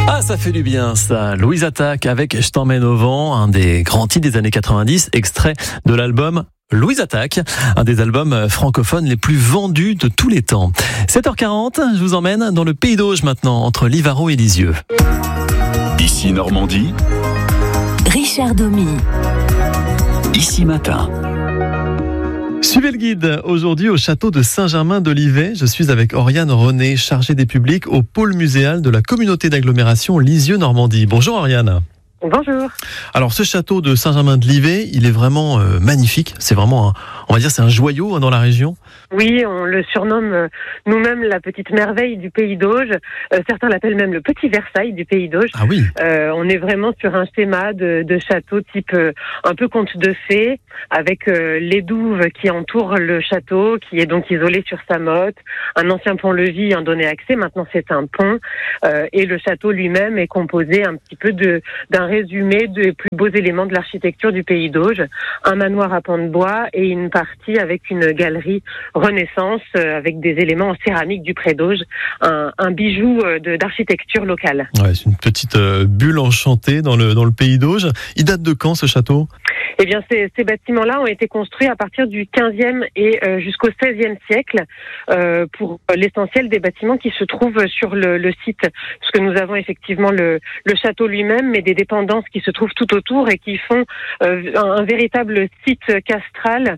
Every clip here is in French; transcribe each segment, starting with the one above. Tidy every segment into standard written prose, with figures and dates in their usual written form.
Ah, ça fait du bien ça. Louise Attaque avec Je t'emmène au vent, un des grands titres des années 90, extrait de l'album Louise Attaque, un des albums francophones les plus vendus de tous les temps. 7h40, je vous emmène dans le Pays d'Auge maintenant, entre Livarot et Lisieux. Ici Normandie, Richard Domy. Ici Matin. Suivez le guide. Aujourd'hui au château de Saint-Germain-de-Livet, je suis avec Oriane René, chargée des publics au pôle muséal de la communauté d'agglomération Lisieux-Normandie. Bonjour Oriane. Bonjour. Alors ce château de Saint-Germain-de-Livet, il est vraiment magnifique. C'est vraiment, on va dire, c'est un joyau dans la région. Oui, on le surnomme nous-mêmes la petite merveille du Pays d'Auge. Certains l'appellent même le petit Versailles du Pays d'Auge. Ah oui. On est vraiment sur un schéma de château type un peu conte de fées, avec les douves qui entourent le château, qui est donc isolé sur sa motte. Un ancien pont-levis en donnait accès, maintenant c'est un pont. Et le château lui-même est composé un petit peu d'un résumé des plus beaux éléments de l'architecture du Pays d'Auge. Un manoir à pans de bois et une partie avec une galerie Renaissance avec des éléments en céramique du Pré d'Auge, un bijou d'architecture locale. Ouais, c'est une petite bulle enchantée dans le Pays d'Auge. Il date de quand ce château ? Eh bien, ces bâtiments-là ont été construits à partir du 15e et jusqu'au 16e siècle pour l'essentiel des bâtiments qui se trouvent sur le site. Parce que nous avons effectivement le château lui-même, mais des dépendances qui se trouvent tout autour et qui font un véritable site castral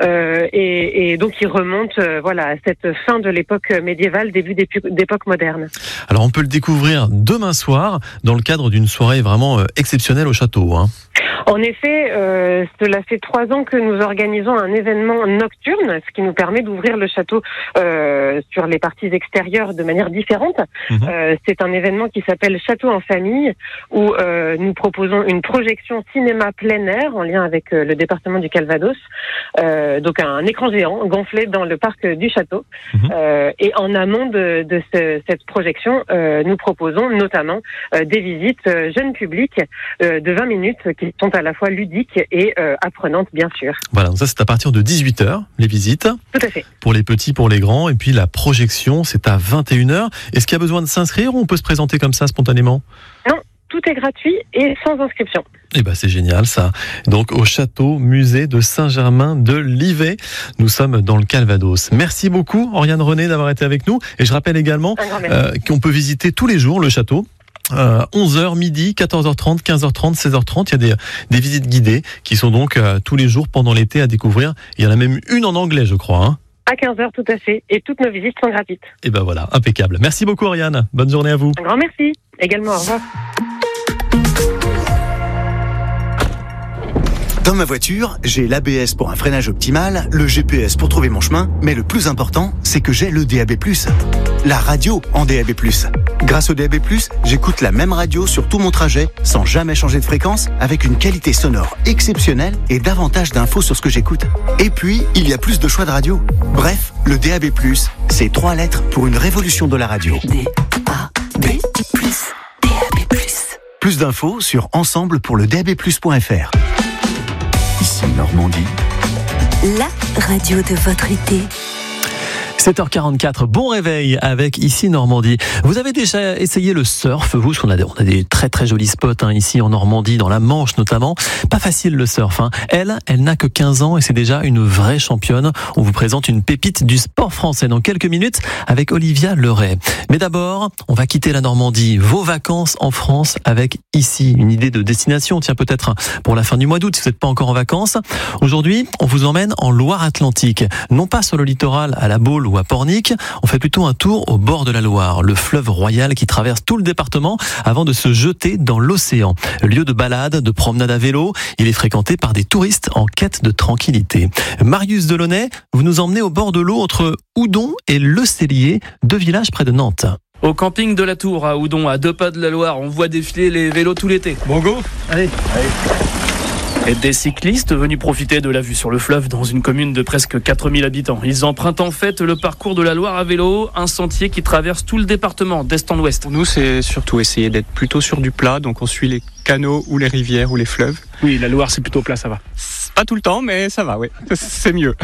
et donc qui remonte à cette fin de l'époque médiévale, début d'époque moderne. Alors on peut le découvrir demain soir dans le cadre d'une soirée vraiment exceptionnelle au château, hein. En effet, cela fait 3 ans que nous organisons un événement nocturne, ce qui nous permet d'ouvrir le château sur les parties extérieures de manière différente. C'est un événement qui s'appelle Château en famille, où nous proposons une projection cinéma plein air en lien avec le département du Calvados. Donc un écran géant gonflé dans le parc du château. Et en amont de cette projection, nous proposons notamment des visites jeunes publics de 20 minutes qui sont à la fois ludiques et apprenantes, bien sûr. Voilà, donc ça c'est à partir de 18h, les visites. Tout à fait. Pour les petits, pour les grands. Et puis la projection, c'est à 21h. Est-ce qu'il y a besoin de s'inscrire ou on peut se présenter comme ça spontanément ? Non, tout est gratuit et sans inscription. Eh ben c'est génial ça. Donc au château musée de Saint-Germain-de-Livet, nous sommes dans le Calvados. Merci beaucoup Oriane René d'avoir été avec nous. Et je rappelle également qu'on peut visiter tous les jours le château. 11h, midi, 14h30, 15h30, 16h30, il y a des visites guidées qui sont donc tous les jours pendant l'été à découvrir. Il y en a même une en anglais, je crois, hein. À 15h, tout à fait. Et toutes nos visites sont gratuites. Et ben voilà, impeccable. Merci beaucoup Oriane. Bonne journée à vous. Un grand merci. Également, au revoir. Dans ma voiture, j'ai l'ABS pour un freinage optimal, le GPS pour trouver mon chemin, mais le plus important, c'est que j'ai le DAB+, la radio en DAB+. Grâce au DAB+, j'écoute la même radio sur tout mon trajet, sans jamais changer de fréquence, avec une qualité sonore exceptionnelle et davantage d'infos sur ce que j'écoute. Et puis, il y a plus de choix de radio. Bref, le DAB+, c'est 3 lettres pour une révolution de la radio. DAB+. DAB+. Plus d'infos sur ensemble pour le DAB+.fr. Ici Normandie, La radio de votre été. 7h44, bon réveil avec Ici Normandie. Vous avez déjà essayé le surf, vous? On a des très très jolis spots ici en Normandie, dans la Manche notamment. Pas facile le surf. Elle n'a que 15 ans et c'est déjà une vraie championne. On vous présente une pépite du sport français dans quelques minutes avec Olivia Leray. Mais d'abord, on va quitter la Normandie. Vos vacances en France avec ici une idée de destination. Tiens, peut-être pour la fin du mois d'août si vous n'êtes pas encore en vacances. Aujourd'hui, on vous emmène en Loire-Atlantique. Non pas sur le littoral à La Baule ou à Pornic, on fait plutôt un tour au bord de la Loire, le fleuve royal qui traverse tout le département avant de se jeter dans l'océan. Lieu de balade, de promenade à vélo, il est fréquenté par des touristes en quête de tranquillité. Marius Delaunay, vous nous emmenez au bord de l'eau entre Oudon et Le Cellier, 2 villages près de Nantes. Au camping de la Tour à Oudon, à 2 pas de la Loire, on voit défiler les vélos tout l'été. Bon go, allez. Et des cyclistes venus profiter de la vue sur le fleuve dans une commune de presque 4000 habitants. Ils empruntent en fait le parcours de la Loire à vélo, un sentier qui traverse tout le département d'est en ouest. Pour nous, c'est surtout essayer d'être plutôt sur du plat, donc on suit les canaux ou les rivières ou les fleuves. Oui, la Loire c'est plutôt plat, ça va. Pas tout le temps, mais ça va, oui. C'est mieux.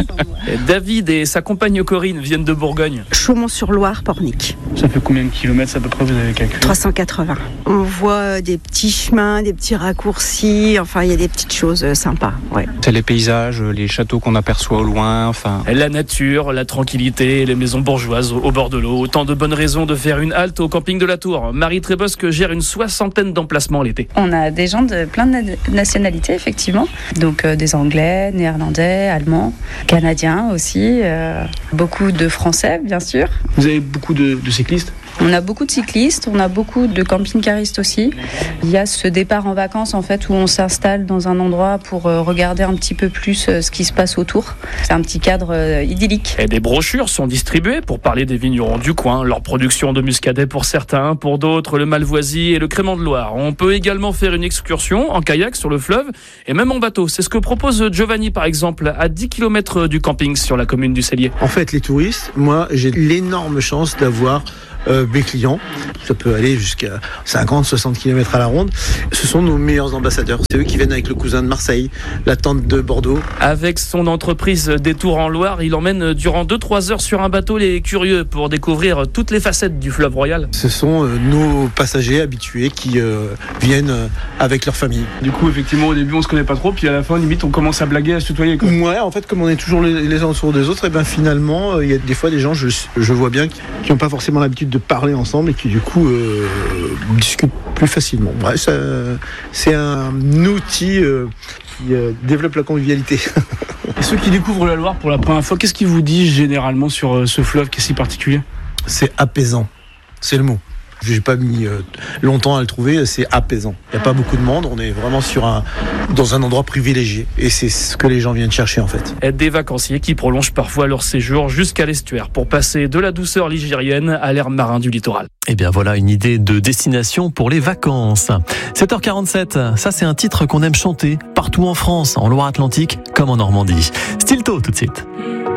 David et sa compagne Corinne viennent de Bourgogne. Chaumont-sur-Loire, Pornic. Ça fait combien de kilomètres à peu près vous avez calculé? 380. On voit des petits chemins, des petits raccourcis, enfin il y a des petites choses sympas. Ouais. C'est les paysages, les châteaux qu'on aperçoit au loin, enfin... La nature, la tranquillité, les maisons bourgeoises au bord de l'eau. Autant de bonnes raisons de faire une halte au camping de la Tour. Marie Trébosque gère une 60aine d'emplacements l'été. On a des gens de plein de nationalités, effectivement. Donc des Anglais, Néerlandais, Allemands, Canadiens aussi. Beaucoup de Français, bien sûr. Vous avez beaucoup de cyclistes? On a beaucoup de cyclistes, on a beaucoup de camping-caristes aussi. Il y a ce départ en vacances en fait où on s'installe dans un endroit pour regarder un petit peu plus ce qui se passe autour. C'est un petit cadre idyllique. Et des brochures sont distribuées pour parler des vignerons du coin, leur production de muscadet pour certains, pour d'autres le Malvoisie et le Crémant de Loire. On peut également faire une excursion en kayak sur le fleuve et même en bateau. C'est ce que propose Giovanni par exemple à 10 km du camping sur la commune du Cellier. En fait les touristes, moi j'ai l'énorme chance d'avoir mes clients, ça peut aller jusqu'à 50-60 km à la ronde. Ce sont nos meilleurs ambassadeurs. C'est eux qui viennent avec le cousin de Marseille, la tante de Bordeaux. Avec son entreprise Détour en Loire, il emmène durant 2-3 heures sur un bateau les curieux pour découvrir toutes les facettes du fleuve royal. Ce sont nos passagers habitués qui viennent avec leur famille. Du coup, effectivement, au début, on se connaît pas trop, puis à la fin, limite, on commence à blaguer, à se tutoyer, quoi. Ouais, en fait, comme on est toujours les uns autour des autres, et ben finalement, il y a des fois des gens, je vois bien, qui n'ont pas forcément l'habitude de parler ensemble et qui du coup discutent plus facilement. Ouais, c'est un outil qui développe la convivialité. Et ceux qui découvrent la Loire pour la première fois, qu'est-ce qu'ils vous disent généralement sur ce fleuve qui est si particulier? C'est apaisant, c'est le mot. J'ai pas mis longtemps à le trouver, c'est apaisant. Il n'y a pas beaucoup de monde, on est vraiment dans un endroit privilégié. Et c'est ce que les gens viennent chercher en fait. Des vacanciers qui prolongent parfois leur séjour jusqu'à l'estuaire pour passer de la douceur ligérienne à l'air marin du littoral. Eh bien voilà une idée de destination pour les vacances. 7h47, ça c'est un titre qu'on aime chanter partout en France, en Loire-Atlantique comme en Normandie. Stilto tout de suite.